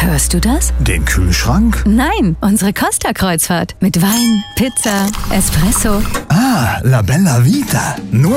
Hörst du das? Den Kühlschrank? Nein, unsere Costa-Kreuzfahrt. Mit Wein, Pizza, Espresso. Ah, La Bella Vita. Nur